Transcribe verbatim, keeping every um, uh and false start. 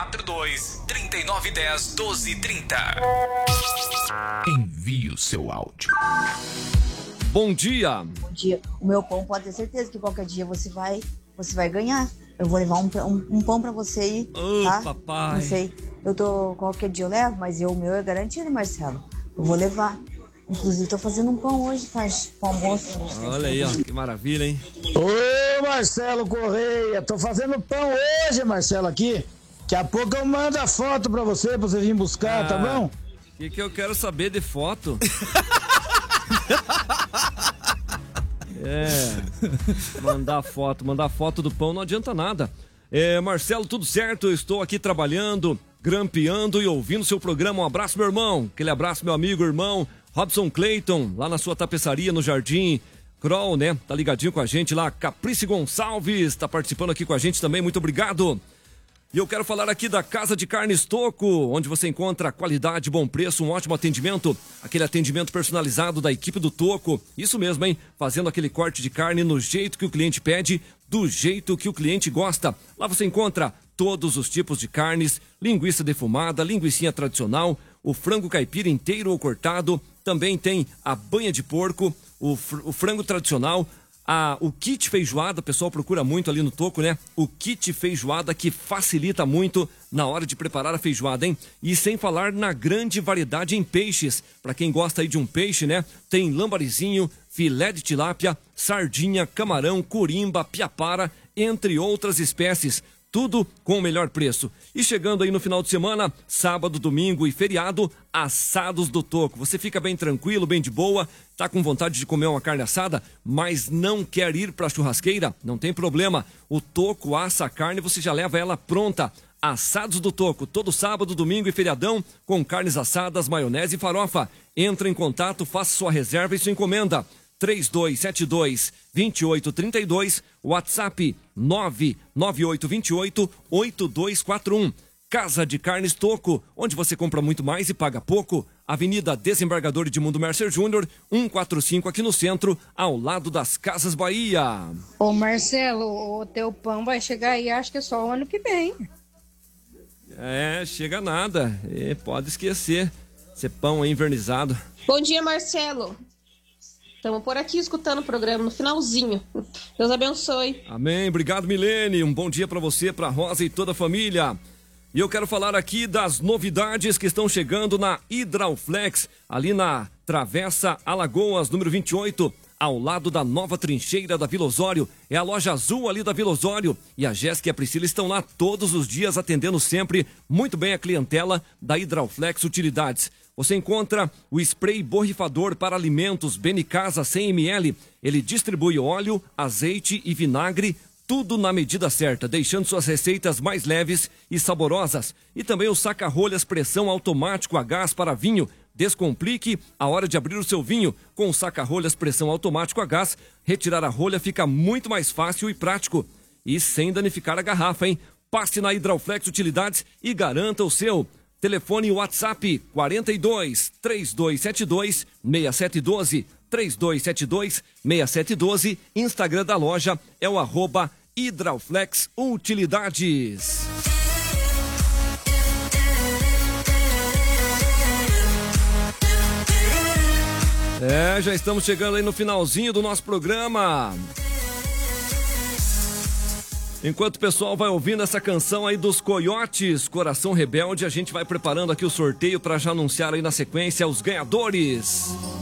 quatro dois, três nove um zero, doze trinta. Envie o seu áudio. Bom dia. Bom dia. O meu pão pode ter certeza que qualquer dia você vai, você vai ganhar. Eu vou levar um, um, um pão pra você aí, Ô, tá? papai. Não sei, eu tô, qualquer dia eu levo, mas eu, o meu é garantido, Marcelo. Eu vou levar. Inclusive, tô fazendo um pão hoje, faz pão almoço. Olha aí, ó, que maravilha, hein? Ô, Marcelo Correia, tô fazendo pão hoje, Marcelo, aqui. Daqui a pouco eu mando a foto pra você, pra você vir buscar, ah, tá bom? O que, que eu quero saber de foto? É, mandar foto, mandar foto do pão não adianta nada. É, Marcelo, tudo certo? Eu estou aqui trabalhando, grampeando e ouvindo seu programa. Um abraço, meu irmão. Aquele abraço, meu amigo, irmão Robson Clayton, lá na sua tapeçaria no Jardim Kroll, né? Tá ligadinho com a gente lá. Caprice Gonçalves tá participando aqui com a gente também. Muito obrigado. E eu quero falar aqui da Casa de Carnes Toco, onde você encontra qualidade, bom preço, um ótimo atendimento, aquele atendimento personalizado da equipe do Toco. Isso mesmo, hein? Fazendo aquele corte de carne no jeito que o cliente pede, do jeito que o cliente gosta. Lá você encontra todos os tipos de carnes, linguiça defumada, linguicinha tradicional, o frango caipira inteiro ou cortado, também tem a banha de porco, o, fr- o frango tradicional, Ah, o kit feijoada, o pessoal procura muito ali no Toco, né? O kit feijoada que facilita muito na hora de preparar a feijoada, hein? E sem falar na grande variedade em peixes. Para quem gosta aí de um peixe, né? Tem lambarizinho, filé de tilápia, sardinha, camarão, corimba, piapara, entre outras espécies. Tudo com o melhor preço. E chegando aí no final de semana, sábado, domingo e feriado, assados do Toco. Você fica bem tranquilo, bem de boa, tá com vontade de comer uma carne assada, mas não quer ir pra churrasqueira? Não tem problema. O Toco assa a carne e você já leva ela pronta. Assados do Toco, todo sábado, domingo e feriadão, com carnes assadas, maionese e farofa. Entra em contato, faça sua reserva e sua encomenda. três dois sete dois, dois oito três dois, WhatsApp nove nove oito dois oito, oito dois quatro um. Casa de Carnes Toco, onde você compra muito mais e paga pouco. Avenida Desembargador Edmundo Mercer Júnior, cento e quarenta e cinco, aqui no centro, ao lado das Casas Bahia. Ô Marcelo, o teu pão vai chegar aí, acho que é só o ano que vem. É, chega nada, é, pode esquecer, esse pão aí invernizado. Bom dia, Marcelo. Estamos por aqui escutando o programa no finalzinho. Deus abençoe. Amém. Obrigado, Milene. Um bom dia para você, para Rosa e toda a família. E eu quero falar aqui das novidades que estão chegando na Hidrauflex, ali na Travessa Alagoas, número vinte e oito, ao lado da nova trincheira da Vila Osório. É a loja azul ali da Vila Osório. E a Jéssica e a Priscila estão lá todos os dias, atendendo sempre muito bem a clientela da Hidrauflex Utilidades. Você encontra o spray borrifador para alimentos Benicasa cem mililitros. Ele distribui óleo, azeite e vinagre, tudo na medida certa, deixando suas receitas mais leves e saborosas. E também o saca-rolhas pressão automático a gás para vinho. Descomplique a hora de abrir o seu vinho. Com o saca-rolhas pressão automático a gás, retirar a rolha fica muito mais fácil e prático. E sem danificar a garrafa, hein? Passe na Hidrauflex Utilidades e garanta o seu. Telefone WhatsApp quarenta e dois, três dois sete dois, seis sete um dois, três dois sete dois, seis sete um dois. Instagram da loja é o arroba Hidrauflex Utilidades. É, já estamos chegando aí no finalzinho do nosso programa. Enquanto o pessoal vai ouvindo essa canção aí dos Coiotes, Coração Rebelde, a gente vai preparando aqui o sorteio para já anunciar aí na sequência os ganhadores.